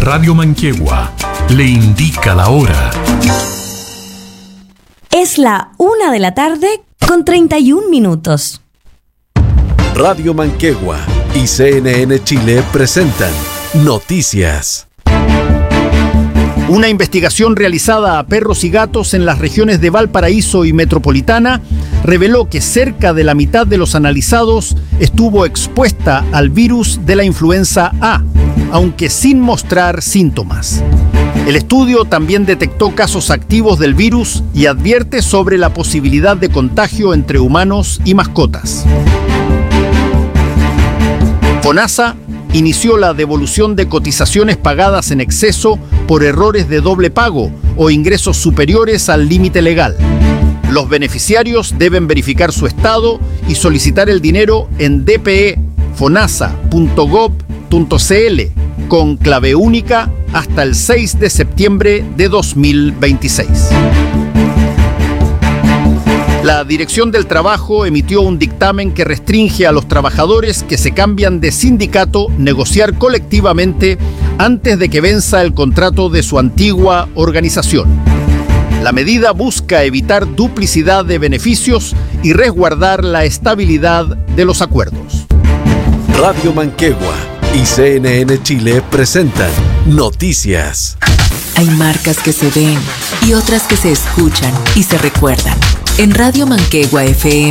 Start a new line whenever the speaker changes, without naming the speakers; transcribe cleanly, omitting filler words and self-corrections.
Radio Manquehue le indica la hora.
Es la 1:31 p.m.
Radio Manquehue y CNN Chile presentan Noticias.
Una investigación realizada a perros y gatos en las regiones de Valparaíso y Metropolitana reveló que cerca de la mitad de los analizados estuvo expuesta al virus de la influenza A, aunque sin mostrar síntomas. El estudio también detectó casos activos del virus y advierte sobre la posibilidad de contagio entre humanos y mascotas. FONASA inició la devolución de cotizaciones pagadas en exceso por errores de doble pago o ingresos superiores al límite legal. Los beneficiarios deben verificar su estado y solicitar el dinero en dpefonasa.gov.cl con clave única hasta el 6 de septiembre de 2026. La Dirección del Trabajo emitió un dictamen que restringe a los trabajadores que se cambian de sindicato negociar colectivamente antes de que venza el contrato de su antigua organización. La medida busca evitar duplicidad de beneficios y resguardar la estabilidad de los acuerdos.
Radio Manquehue y CNN Chile presentan Noticias.
Hay marcas que se ven y otras que se escuchan y se recuerdan. En Radio Manquehue FM